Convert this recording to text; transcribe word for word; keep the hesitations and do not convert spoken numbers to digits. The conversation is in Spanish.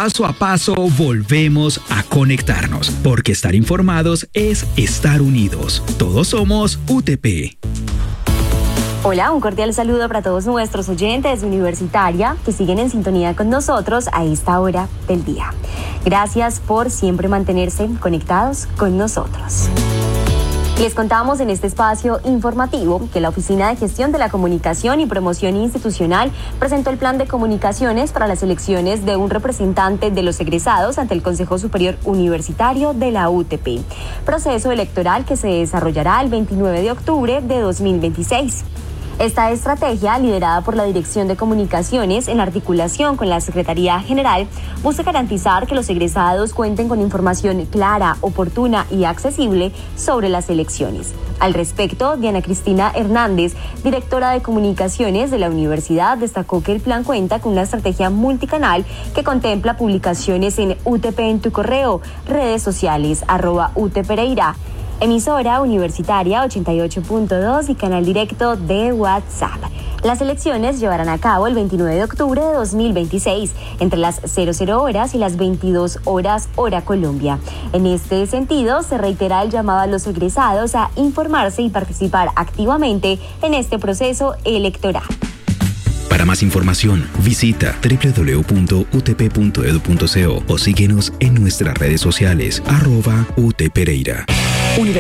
Paso a paso volvemos a conectarnos, porque estar informados es estar unidos. Todos somos U T P. Hola, un cordial saludo para todos nuestros oyentes de Universitaria que siguen en sintonía con nosotros a esta hora del día. Gracias por siempre mantenerse conectados con nosotros. Les contamos en este espacio informativo que la Oficina de Gestión de la Comunicación y Promoción Institucional presentó el plan de comunicaciones para las elecciones de un representante de los egresados ante el Consejo Superior Universitario de la U T P, proceso electoral que se desarrollará el veintinueve de octubre de dos mil veintiséis. Esta estrategia, liderada por la Dirección de Comunicaciones en articulación con la Secretaría General, busca garantizar que los egresados cuenten con información clara, oportuna y accesible sobre las elecciones. Al respecto, Diana Cristina Hernández, directora de Comunicaciones de la Universidad, destacó que el plan cuenta con una estrategia multicanal que contempla publicaciones en U T P en tu correo, redes sociales, arroba U T Pereira, emisora universitaria ochenta y ocho punto dos y canal directo de WhatsApp. Las elecciones llevarán a cabo el veintinueve de octubre de dos mil veintiséis, entre las cero cero horas y las veintidós horas, hora Colombia. En este sentido, se reitera el llamado a los egresados a informarse y participar activamente en este proceso electoral. Para más información, visita doble u doble u doble u punto u t p punto e d u punto c o o síguenos en nuestras redes sociales, arroba U T Pereira. Universidad